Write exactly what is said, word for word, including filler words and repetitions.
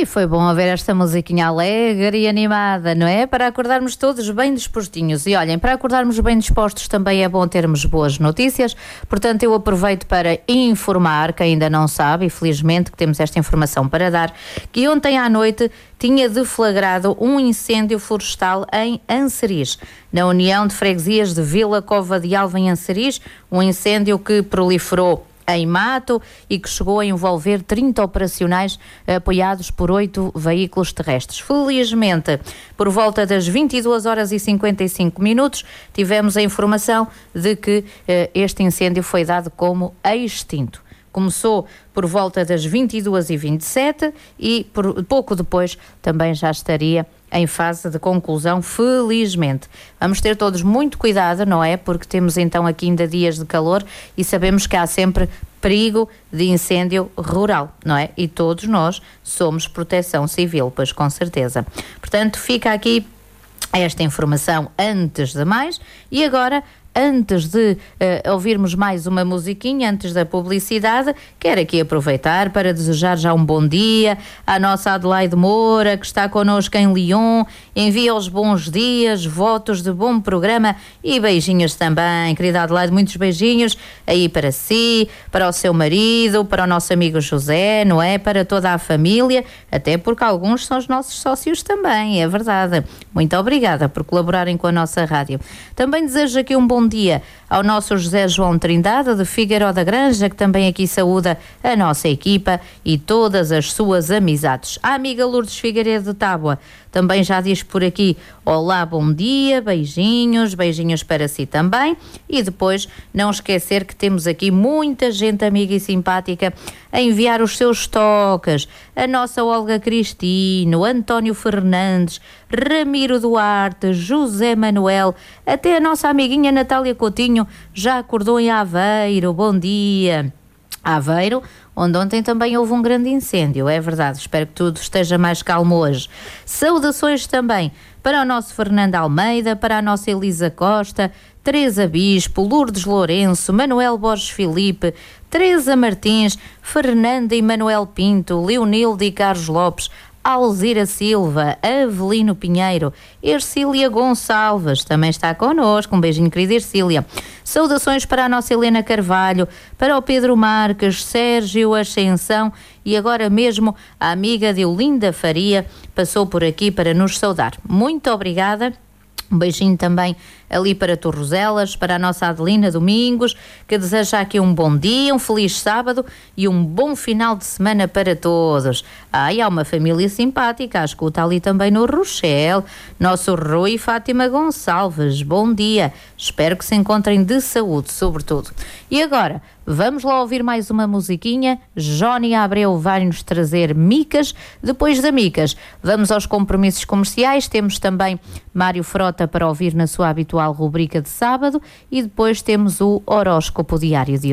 E foi bom ouvir esta musiquinha alegre e animada, não é? Para acordarmos todos bem dispostinhos. E olhem, para acordarmos bem dispostos também é bom termos boas notícias. Portanto, eu aproveito para informar, quem ainda não sabe, e felizmente que temos esta informação para dar, que ontem à noite tinha deflagrado um incêndio florestal em Anseriz, na União de Freguesias de Vila Cova de Alva em Anseriz, um incêndio que proliferou em mato e que chegou a envolver trinta operacionais apoiados por oito veículos terrestres. Felizmente, por volta das vinte e duas horas e cinquenta e cinco minutos, tivemos a informação de que eh, este incêndio foi dado como extinto. Começou por volta das vinte e duas e vinte e sete e por, pouco depois também já estaria em fase de conclusão, felizmente. Vamos ter todos muito cuidado, não é? Porque temos então aqui ainda dias de calor e sabemos que há sempre perigo de incêndio rural, não é? E todos nós somos proteção civil, pois com certeza. Portanto, fica aqui esta informação antes de mais e agora, antes de uh, ouvirmos mais uma musiquinha, antes da publicidade, quero aqui aproveitar para desejar já um bom dia à nossa Adelaide Moura, que está connosco em Lyon. Envia os bons dias, votos de bom programa e beijinhos também. Querida Adelaide, muitos beijinhos aí para si, para o seu marido, para o nosso amigo José, não é? Para toda a família, até porque alguns são os nossos sócios também, é verdade. Muito obrigada por colaborarem com a nossa rádio. Também desejo aqui um bom dia ao nosso José João Trindade de Figueiró da Granja, que também aqui saúda a nossa equipa e todas as suas amizades. A amiga Lourdes Figueiredo de Tábua também já diz por aqui: olá, bom dia, beijinhos, beijinhos para si também. E depois não esquecer que temos aqui muita gente amiga e simpática a enviar os seus toques. A nossa Olga Cristino, António Fernandes, Ramiro Duarte, José Manuel, até a nossa amiguinha Natália Coutinho já acordou em Aveiro. Bom dia. Aveiro, onde ontem também houve um grande incêndio, é verdade. Espero que tudo esteja mais calmo hoje. Saudações também para o nosso Fernando Almeida, para a nossa Elisa Costa, Teresa Bispo, Lourdes Lourenço, Manuel Borges Filipe, Teresa Martins, Fernanda e Manuel Pinto, Leonildo e Carlos Lopes, Alzira Silva, Avelino Pinheiro, Ercília Gonçalves, também está connosco, um beijinho, querida Ercília. Saudações para a nossa Helena Carvalho, para o Pedro Marques, Sérgio Ascensão e agora mesmo a amiga de Olinda Faria passou por aqui para nos saudar. Muito obrigada. Um beijinho também ali para Torroselas, para a nossa Adelina Domingos, que deseja aqui um bom dia, um feliz sábado e um bom final de semana para todos. Ah, e há uma família simpática, a escuta ali também no Rochelle, nosso Rui e Fátima Gonçalves. Bom dia, espero que se encontrem de saúde, sobretudo. E agora, vamos lá ouvir mais uma musiquinha. Jónia Abreu vai-nos trazer Micas. Depois da Micas, vamos aos compromissos comerciais. Temos também Mário Frota para ouvir na sua habitual rubrica de sábado e depois temos o horóscopo diário de hoje.